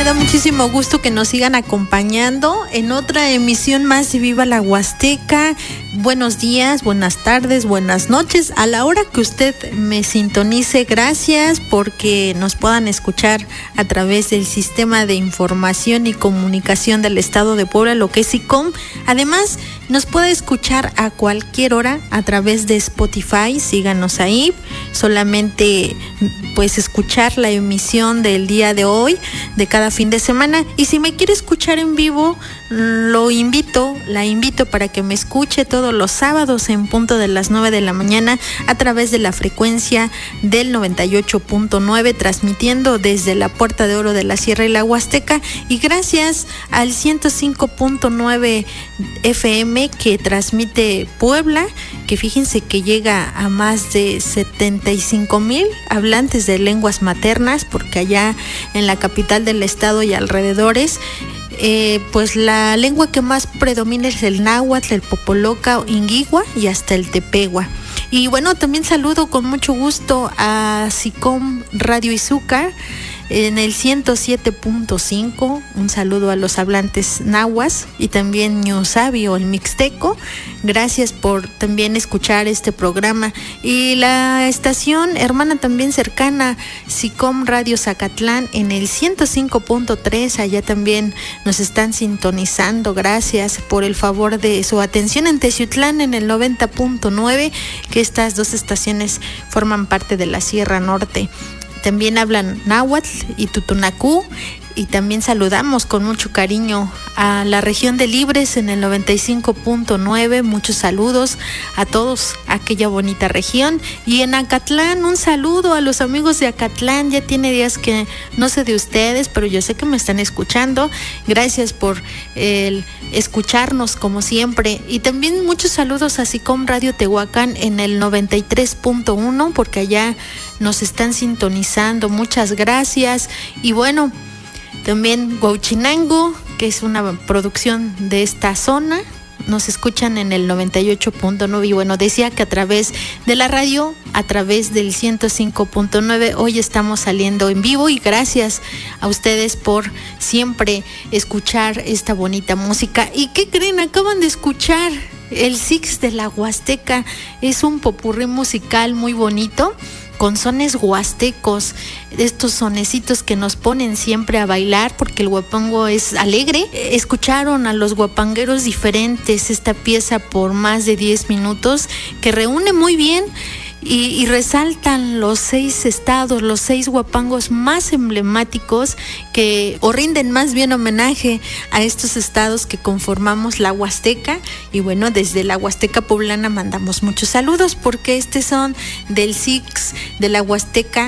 da muchísimo gusto que nos sigan acompañando en otra emisión más de Viva la Huasteca. Buenos días, buenas tardes, buenas noches. A la hora que usted me sintonice, gracias porque nos puedan escuchar a través del Sistema de Información y Comunicación del Estado de Puebla, lo que es SICOM. Además, nos puede escuchar a cualquier hora a través de Spotify. Síganos ahí. Solamente pues escuchar la emisión del día de hoy, de cada fin de semana. Y si me quiere escuchar en vivo, la invito para que me escuche todos los sábados en punto de las 9 de la mañana a través de la frecuencia del 98.9, transmitiendo desde la Puerta de Oro de la Sierra y la Huasteca, y gracias al 105.9 FM que transmite Puebla, que fíjense que llega a más de 75,000 hablantes de lenguas maternas, porque allá en la capital del estado y alrededores, pues la lengua que más predomina es el náhuatl, el popoloca, inguigua y hasta el tepehua. Y bueno, también saludo con mucho gusto a SICOM Radio Izúcar en el 107.5. Un saludo a los hablantes nahuas y también ñusabi o el mixteco. Gracias por también escuchar este programa. Y la estación hermana también cercana, SICOM Radio Zacatlán, en el 105.3. Allá también nos están sintonizando. Gracias por el favor de su atención. En Teciutlán, en el 90.9, que estas dos estaciones forman parte de la Sierra Norte. También hablan náhuatl y tutunacú, y también saludamos con mucho cariño a la región de Libres en el 95.9. Muchos saludos a todos, aquella bonita región. Y en Acatlán, un saludo a los amigos de Acatlán. Ya tiene días que no sé de ustedes, pero yo sé que me están escuchando. Gracias por escucharnos como siempre. Y también muchos saludos a SICOM Radio Tehuacán en el 93.1, porque allá nos están sintonizando. Muchas gracias. Y bueno, también Huauchinango, que es una producción de esta zona, nos escuchan en el 98.9. Y bueno, decía que a través de la radio, a través del 105.9, hoy estamos saliendo en vivo, y gracias a ustedes por siempre escuchar esta bonita música. ¿Y qué creen? Acaban de escuchar el Six de la Huasteca. Es un popurrí musical muy bonito, con sones huastecos, estos sonecitos que nos ponen siempre a bailar, porque el huapango es alegre. Escucharon a los huapangueros diferentes esta pieza por más de 10 minutos, que reúne muy bien y resaltan los 6 estados, los 6 huapangos más emblemáticos, o rinden más bien homenaje a estos estados que conformamos la Huasteca. Y bueno, desde la Huasteca poblana mandamos muchos saludos, porque son del Six de la Huasteca